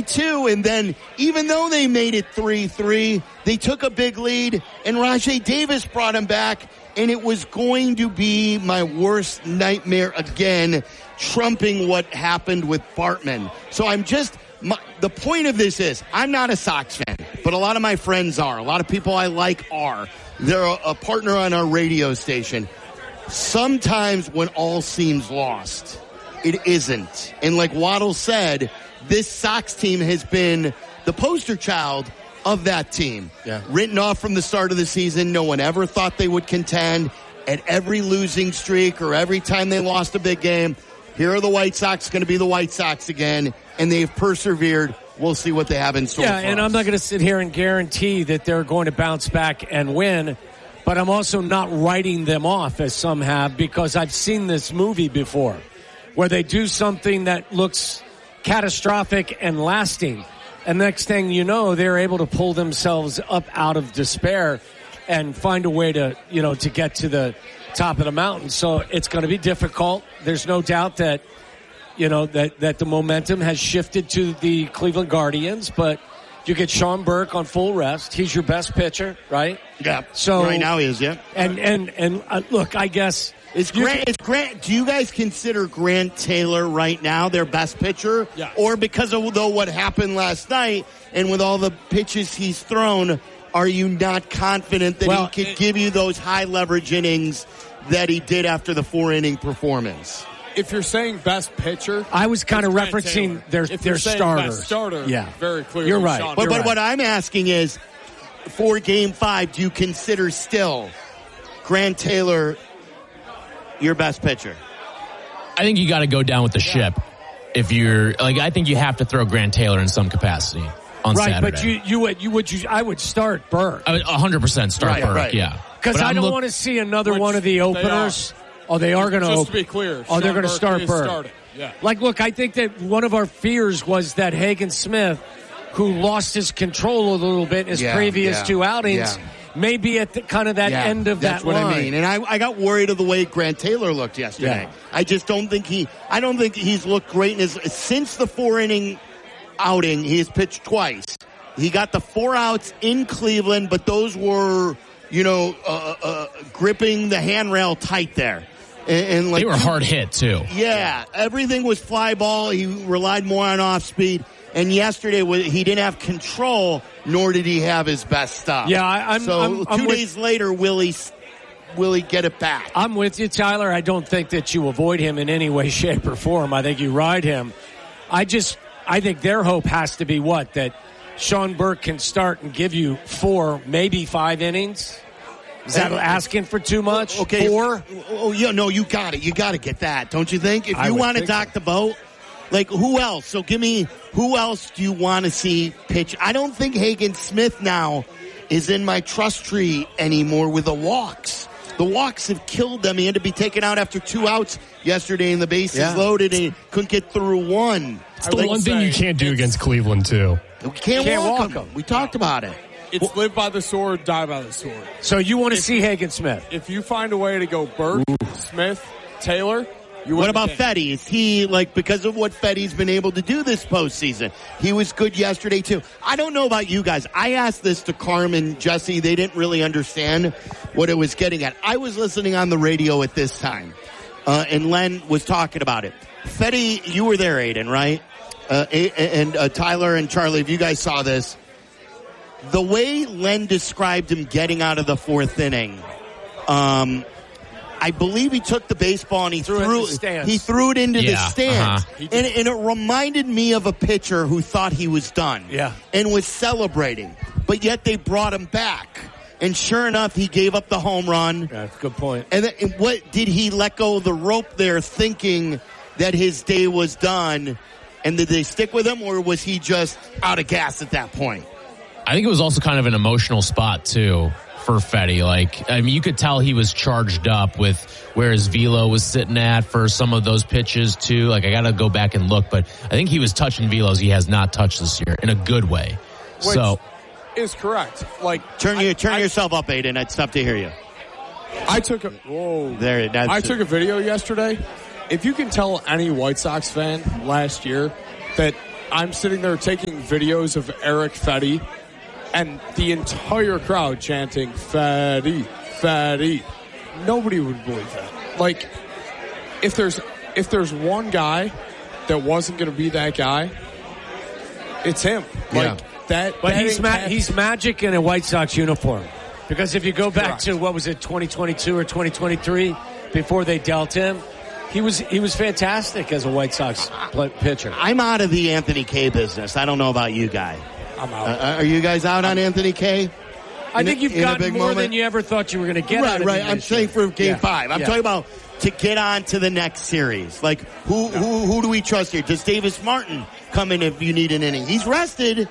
3-2, and then even though they made it 3-3, they took a big lead, and Rajay Davis brought him back, and it was going to be my worst nightmare again, trumping what happened with Bartman. So the point of this is, I'm not a Sox fan, but a lot of my friends are. A lot of people I like are. They're a partner on our radio station. Sometimes when all seems lost, it isn't. And like Waddle said, this Sox team has been the poster child of that team. Yeah. Written off from the start of the season. No one ever thought they would contend. At every losing streak or every time they lost a big game, here are the White Sox going to be the White Sox again, and they've persevered. We'll see what they have in store for us. And I'm not going to sit here and guarantee that they're going to bounce back and win, but I'm also not writing them off as some have, because I've seen this movie before where they do something that looks catastrophic and lasting, and next thing you know, they're able to pull themselves up out of despair and find a way to get to the top of the mountain. So it's going to be difficult. There's no doubt that that the momentum has shifted to the Cleveland Guardians, but you get Sean Burke on full rest. He's your best pitcher, right? Yeah. So right now he is, yeah. And look, I guess is Grant. Do you guys consider Grant Taylor right now their best pitcher? Yeah. Or because of what happened last night and with all the pitches he's thrown, are you not confident that he could give you those high leverage innings that he did after the 4-inning performance? If you're saying best pitcher, I was kind of referencing their starters. Best starter, yeah, very clearly. You're right. But what I'm asking is, for Game 5, do you consider still Grant Taylor your best pitcher? I think you got to go down with the ship. If you're I think you have to throw Grant Taylor in some capacity on Saturday. But I would start Burke. I would 100% start Burke. Right. Yeah, because I don't want to see another one of the openers. They are going to. Just to be clear, they're going to start Burke. Starting. Yeah. Look, I think that one of our fears was that Hagen Smith, who lost his control a little bit in his previous two outings, may be at that end of that line. That's what I mean. And I got worried of the way Grant Taylor looked yesterday. Yeah. I just don't think he's looked great since the 4-inning outing. He has pitched twice. He got the 4 outs in Cleveland, but those were, gripping the handrail tight there. And they were hard hit too. Yeah, everything was fly ball. He relied more on off speed. And yesterday he didn't have control, nor did he have his best stuff. Yeah, I'm 2 days later, will he get it back? I'm with you, Tyler. I don't think that you avoid him in any way, shape, or form. I think you ride him. I think their hope has to be that Sean Burke can start and give you 4, maybe 5 innings. Is that asking for too much? Okay. 4? Oh, yeah, no, you got it. You got to get that, don't you think? If you want to dock the boat, who else? So who else do you want to see pitch? I don't think Hagen Smith now is in my trust tree anymore with the walks. The walks have killed them. He had to be taken out after 2 outs yesterday, and the bases loaded, and he couldn't get through one. It's the one thing you can't do against Cleveland, too. We can't walk them. We talked about it. It's live by the sword, die by the sword. So you want to see Hagen Smith? If you find a way to go Burke, Smith, Taylor, what about Fetty? Is he, because of what Fetty's been able to do this postseason? He was good yesterday, too. I don't know about you guys. I asked this to Carmen, Jesse. They didn't really understand what it was getting at. I was listening on the radio at this time, and Len was talking about it. Fetty, you were there, Aiden, right? And Tyler and Charlie, if you guys saw this, the way Len described him getting out of the 4th inning, I believe he took the baseball and he threw it into the stands. And it reminded me of a pitcher who thought he was done and was celebrating, but yet they brought him back. And sure enough, he gave up the home run. That's a good point. And what did he let go of the rope there, thinking that his day was done? And did they stick with him, or was he just out of gas at that point? I think it was also kind of an emotional spot, too, for Fetty. You could tell he was charged up with where his velo was sitting at for some of those pitches, too. I got to go back and look, but I think he was touching velos he has not touched this year in a good way. Which is correct. Turn yourself up, Aiden. I'd stop to hear you. I took a video yesterday. If you can tell any White Sox fan last year that I'm sitting there taking videos of Eric Fetty, and the entire crowd chanting Fetty, Fetty. Nobody would believe that. Like, if there's one guy that wasn't going to be that guy, it's him. Like that. But he's magic in a White Sox uniform. Because if you go back to, what was it, 2022 or 2023, before they dealt him, he was fantastic as a White Sox pitcher. I'm out of the Anthony Kay business. I don't know about you guys. I'm out. Are you guys out on Anthony Kay? I think you've gotten more than you ever thought you were going to get out of him. Right. I'm saying for Game 5. I'm talking about to get on to the next series. Like, who do we trust here? Does Davis Martin come in if you need an inning? He's rested.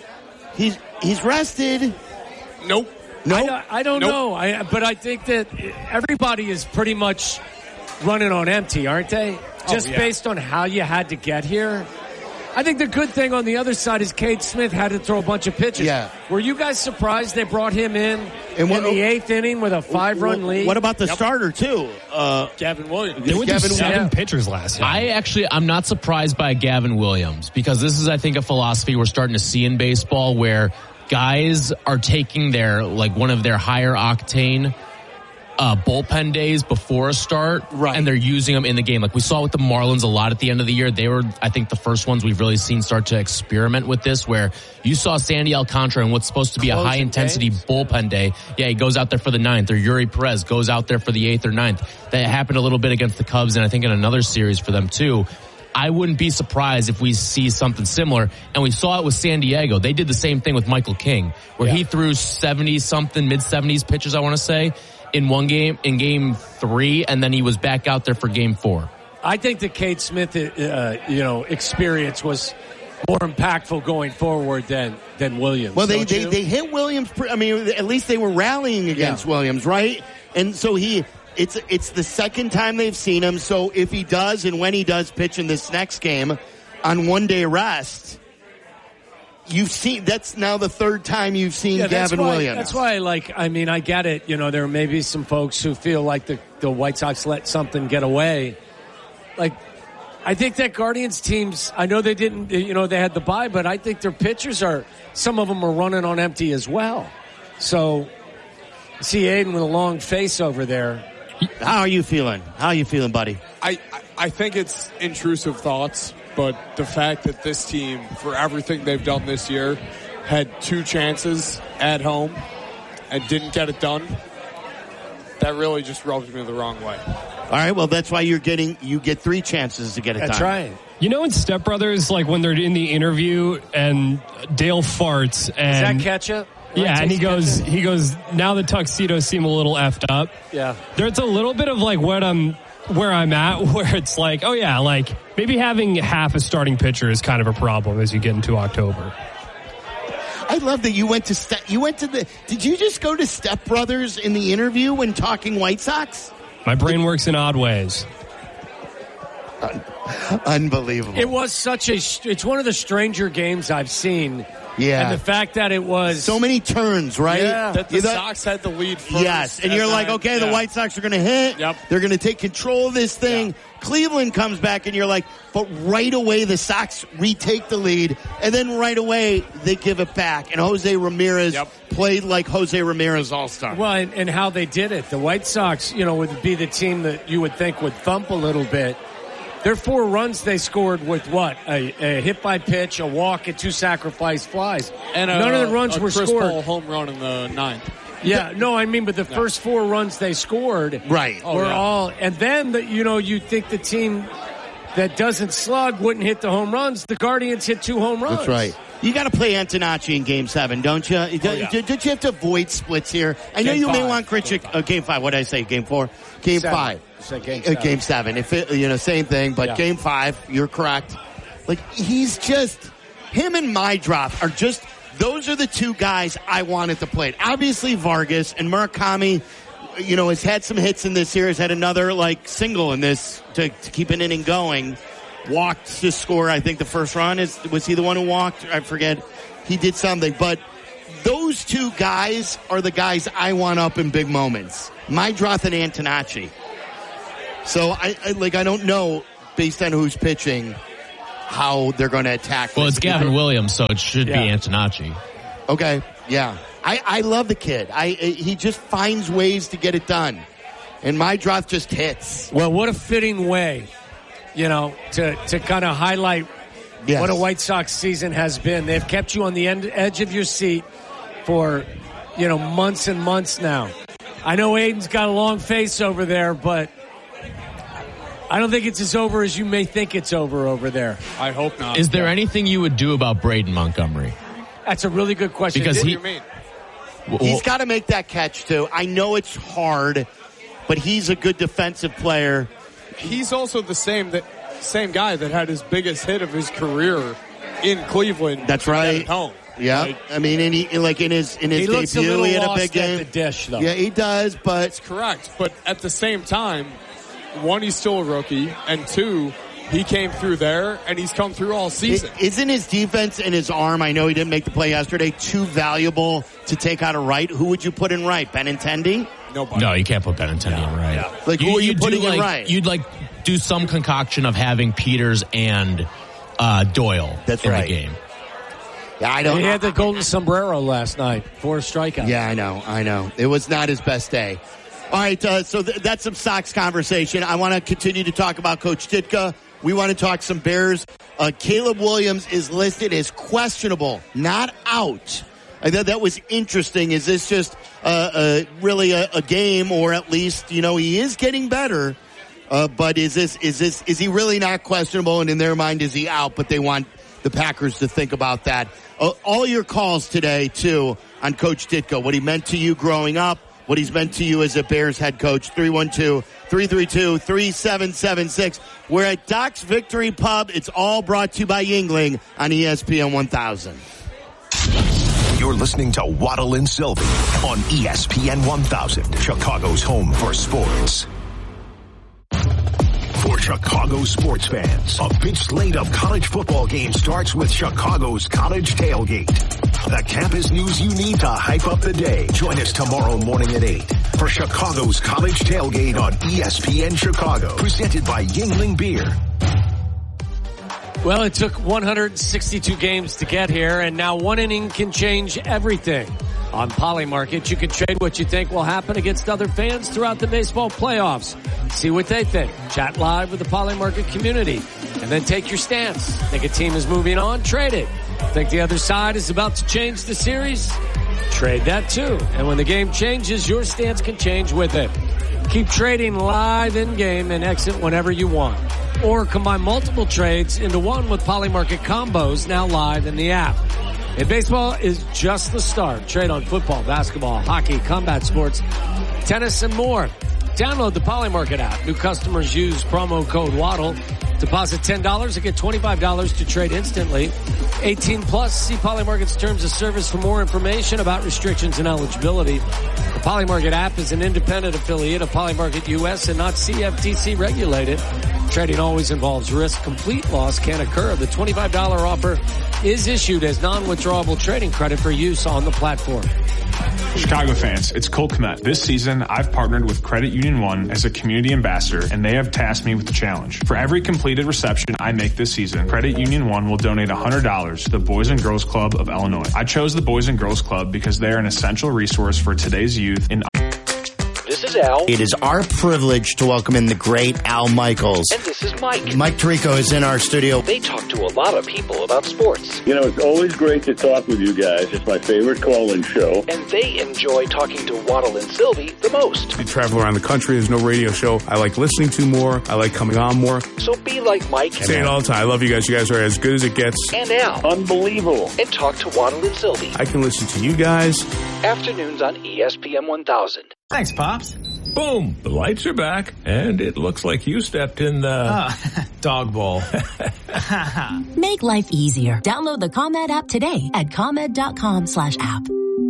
He's rested. Nope. I don't know. But I think that everybody is pretty much running on empty, aren't they? Just based on how you had to get here. I think the good thing on the other side is Cade Smith had to throw a bunch of pitches. Yeah. Were you guys surprised they brought him in the 8th inning with a 5-run lead? What about the starter, too? Gavin Williams. They went to 7 pitchers last year. I'm not surprised by Gavin Williams, because this is, I think, a philosophy we're starting to see in baseball where guys are taking one of their higher octane bullpen days before a start, and they're using them in the game. Like we saw with the Marlins a lot at the end of the year. They were, I think, the first ones we've really seen start to experiment with this, where you saw Sandy Alcantara in what's supposed to be a high-intensity bullpen day. Yeah, he goes out there for the 9th, or Yuri Perez goes out there for the 8th or 9th. That happened a little bit against the Cubs, and I think in another series for them, too. I wouldn't be surprised if we see something similar. And we saw it with San Diego. They did the same thing with Michael King, where he threw 70-something, mid-70s pitches, I want to say, in one game, in Game 3, and then he was back out there for Game 4. I think the Cade Smith, experience was more impactful going forward than Williams. Well, they hit Williams. I mean, at least they were rallying against Williams, right? And so it's the second time they've seen him. So if he does, and when he does pitch in this next game on 1-day rest, you've seen, that's now the third time you've seen Gavin Williams. That's why, I get it. There may be some folks who feel like the White Sox let something get away. I think that Guardians teams, I know they didn't, they had the bye, but I think their pitchers some of them are running on empty as well. So, see Aiden with a long face over there. How are you feeling? Buddy? I think it's intrusive thoughts. But the fact that this team, for everything they've done this year, had 2 chances at home and didn't get it done, that really just rubs me the wrong way. All right, well, that's why you get 3 chances to get it done. That's right. In Step Brothers, when they're in the interview and Dale farts and... Does that catch you? Yeah, and he goes, now the tuxedos seem a little effed up. Yeah. There's a little bit of where I'm at, where it's maybe having half a starting pitcher is kind of a problem as you get into October. I love that you went to did you just go to Step Brothers in the interview when talking White Sox? My brain works in odd ways. Unbelievable. It was it's one of the stranger games I've seen. Yeah. And the fact that it was... so many turns, right? Yeah. That the Sox had the lead first. Yes. And you're like, okay, the White Sox are going to hit. Yep. They're going to take control of this thing. Yeah. Cleveland comes back and you're like, but right away the Sox retake the lead. And then right away they give it back. And Jose Ramirez played like Jose Ramirez All-Star. Well, and how they did it. The White Sox, would be the team that you would think would thump a little bit. Their 4 runs they scored with what? A hit by pitch, a walk, and 2 sacrifice flies. And none of the runs were Chris scored. Paul home run in the 9th. Yeah, but the first 4 runs they scored were all. And then, you'd think the team that doesn't slug wouldn't hit the home runs. The Guardians hit 2 home runs. That's right. You got to play Antonacci in Game 7, don't you? Don't you have to avoid splits here? I know you may want Grichuk. Game 5. What did I say? Game 4? Game 5. Game 7. Same thing, but Game 5, you're correct. He's just, him and Maedroff are just, those are the 2 guys I want at the plate. Obviously Vargas and Murakami, has had some hits in this series, had another single in this to keep an inning going. Walked to score, I think the first run. Was he the one who walked? I forget. He did something. But those 2 guys are the guys I want up in big moments. Maedroff and Antonacci. So I don't know, based on who's pitching, how they're going to attack. Well, it's Gavin Williams, so it should be Antonacci. Okay, yeah. I love the kid. He just finds ways to get it done. And my draft just hits. Well, what a fitting way, to kind of highlight what a White Sox season has been. They've kept you on the edge of your seat for, months and months now. I know Aiden's got a long face over there, but I don't think it's as over as you may think it's over there. I hope not. Is there anything you would do about Braden Montgomery? That's a really good question. Because what do you mean? He's got to make that catch, too. I know it's hard, but he's a good defensive player. He's also the same guy that had his biggest hit of his career in Cleveland. That's right. At home. Yeah, in his debut, he had a big game. At the dish, though. Yeah, he does, but that's correct. But at the same time, one, he's still a rookie, and two, he came through there, and he's come through all season. Isn't his defense and his arm, I know he didn't make the play yesterday, too valuable to take out a right? Who would you put in right? Benintendi? Nobody. No, you can't put Benintendi in right. Yeah. Like, who are you putting in right? You'd do some concoction of having Peters and Doyle in the game. Yeah, I don't. He had the golden sombrero last night, 4 strikeouts. Yeah, I know. It was not his best day. All right, so that's some Sox conversation. I want to continue to talk about Coach Ditka. We want to talk some Bears. Caleb Williams is listed as questionable, not out. I thought that was interesting. Is this just really a game, or at least he is getting better? But is he really not questionable? And in their mind, is he out? But they want the Packers to think about that. All your calls today too on Coach Ditka. What he meant to you growing up. What he's meant to you as a Bears head coach. 312-332-3776. We're at Doc's Victory Pub. It's all brought to you by Yingling on ESPN 1000. You're listening to Waddle and Sylvie on ESPN 1000, Chicago's home for sports. For Chicago sports fans, a big slate of college football games starts with Chicago's College Tailgate. The campus news you need to hype up the day. Join us tomorrow morning at 8 for Chicago's College Tailgate on ESPN Chicago, presented by Yingling Beer. Well, it took 162 games to get here, and now one inning can change everything. On Polymarket, you can trade what you think will happen against other fans throughout the baseball playoffs. See what they think. Chat live with the Polymarket community, and then take your stance. Think a team is moving on? Trade it. Think the other side is about to change the series? Trade that too. And when the game changes, your stance can change with it. Keep trading live in-game and exit whenever you want. Or combine multiple trades into one with Polymarket combos now live in the app. And baseball is just the start. Trade on football, basketball, hockey, combat sports, tennis, and more. Download the Polymarket app. New customers use promo code Waddle. Deposit $10 and get $25 to trade instantly. 18 plus. See Polymarket's terms of service for more information about restrictions and eligibility. The Polymarket app is an independent affiliate of Polymarket US and not CFTC regulated. Trading always involves risk. Complete loss can occur. The $25 offer is issued as non-withdrawable trading credit for use on the platform. Chicago fans, it's Cole Kmet. This season, I've partnered with Credit Union One as a community ambassador, and they have tasked me with the challenge. For every completed reception I make this season, Credit Union One will donate $100 to the Boys and Girls Club of Illinois. I chose the Boys and Girls Club because they are an essential resource for today's youth in. This is Al. It is our privilege to welcome in the great Al Michaels. And this is Mike. Mike Tirico is in our studio. They talk to a lot of people about sports. It's always great to talk with you guys. It's my favorite call-in show. And they enjoy talking to Waddle and Sylvie the most. I travel around the country. There's no radio show I like listening to more. I like coming on more. So be like Mike. I say it all the time. I love you guys. You guys are as good as it gets. And Al. Unbelievable. And talk to Waddle and Sylvie. I can listen to you guys. Afternoons on ESPN 1000. Thanks, Pops. Boom, the lights are back, and it looks like you stepped in the... dog bowl. Make life easier. Download the ComEd app today at ComEd.com/app.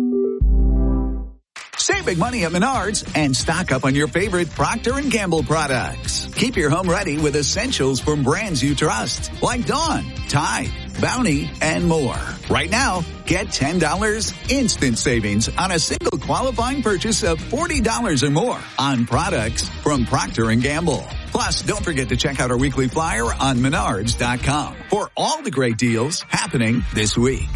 Save big money at Menards and stock up on your favorite Procter & Gamble products. Keep your home ready with essentials from brands you trust, like Dawn, Tide, Bounty, and more. Right now, get $10 instant savings on a single qualifying purchase of $40 or more on products from Procter & Gamble. Plus, don't forget to check out our weekly flyer on Menards.com for all the great deals happening this week.